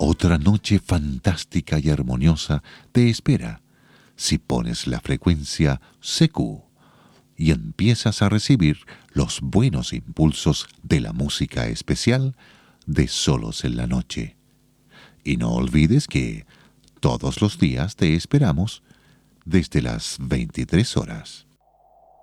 Otra noche fantástica y armoniosa te espera si pones la frecuencia CQ y empiezas a recibir los buenos impulsos de la música especial de Solos en la Noche. Y no olvides que todos los días te esperamos desde las 23 horas.